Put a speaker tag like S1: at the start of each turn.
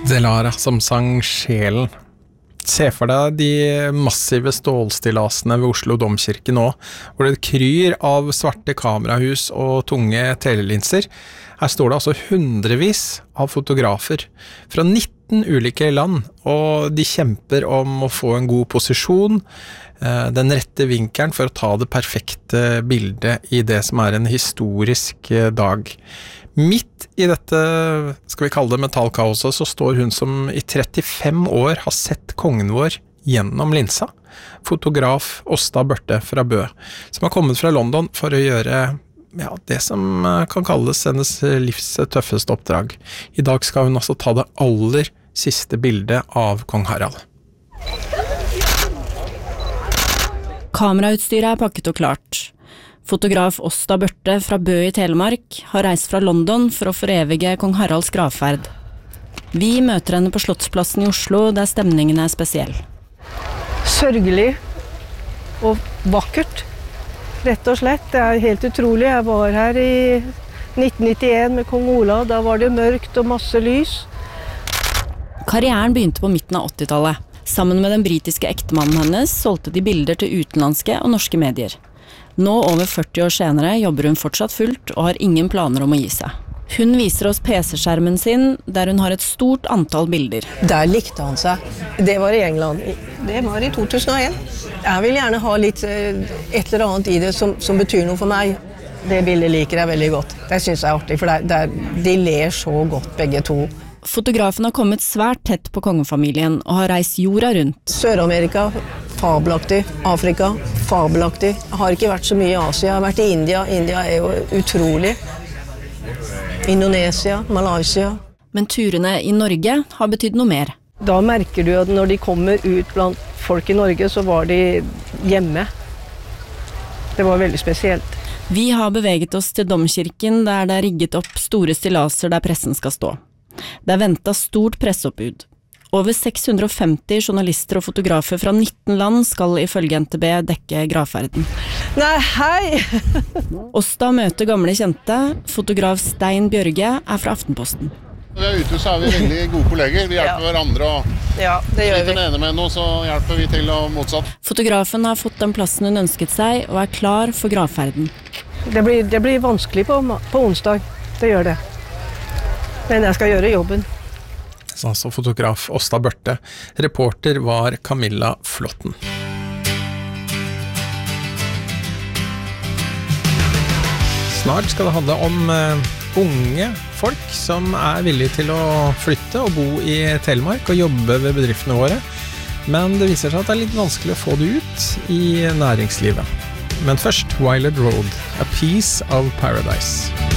S1: Delara som sang Sjelen. Se for deg de massive stålstillasene ved Oslo domkirke nå, hvor det kryr av svarte kamerahus og tunge telelinser. Her står det altså hundrevis av fotografer fra 19 ulike land, og de kjemper om å få en god posisjon, den rette vinkelen for å ta det perfekte bildet i det som en historisk dag. Midt i dette, skal vi kalle det metallkaoset, så står hun som i 35 år har sett kongen vår gjennom linsa. Fotograf Åsta Børte fra Bø, som har kommet fra London for å gjøre det som kan kalles hennes livs tøffeste oppdrag. I dag skal hun altså ta det aller siste bildet av kong Harald.
S2: Kamerautstyret pakket og klart. Fotograf Åsta Børte fra Bø i Telemark har reist fra London for å forevige kong Haralds gravferd. Vi møter henne på Slottsplassen i Oslo, der stemningen spesiell.
S3: Sørgelig og vakkert, rett og slett. Det helt utrolig. Jeg var her i 1991 med kong Olav. Da var det mørkt og masse lys.
S2: Karrieren begynte på midten av 80-tallet. Sammen med den britiske ektemannen hennes solgte de bilder til utenlandske og norske medier. Nå, over 40 år senere, jobber hun fortsatt fullt og har ingen planer om å gi seg. Hun viser oss PC-skjermen sin, der hun har et stort antall bilder.
S3: Der likte han seg. Det var i England. Det var i 2001. Jeg vil gjerne ha litt et eller annet i det som betyr noe for meg. Det bildet liker jeg veldig godt. Det synes jeg artig, for de ler så godt begge to.
S2: Fotografen har kommet svært tett på kongefamilien og har reist jorda rundt.
S3: Sør-Amerika, fabelaktig. Afrika, fabelaktig. Jeg har ikke vært så mye i Asia. Jeg har vært i India. India jo utrolig. Indonesia, Malaysia.
S2: Men turene i Norge har betydd noe mer.
S3: Da merker du at når de kommer ut blant folk i Norge, så var de hjemme. Det var veldig spesielt.
S2: Vi har beveget oss til domkirken, der det rigget opp store stillaser der pressen skal stå. Det ventet stort presseoppbud. Over 650 journalister og fotografer fra 19 land skal ifølge NTB dekke gravferden.
S3: Nei, hei!
S2: Åsta møter gamle kjente. Fotograf Stein Bjørge fra Aftenposten.
S4: Når vi ute så vi veldig gode kolleger. Vi hjelper hverandre, og
S3: det gjør vi.
S4: Den ene med noe, så hjelper vi til og motsatt.
S2: Fotografen har fått den plassen hun ønsket seg, og klar for gravferden.
S3: Det blir vanskelig på onsdag. Det gjør det. Men jeg skal gjøre jobben.
S1: Altså fotograf Åsta Børte. Reporter var Camilla Flåtten. Snart skal det handle om unge folk som villige til å flytte og bo i Telemark og jobbe ved bedriftene våre. Men det viser seg at det litt vanskelig å få det ut i næringslivet. Men først Wild Road, A Piece of Paradise.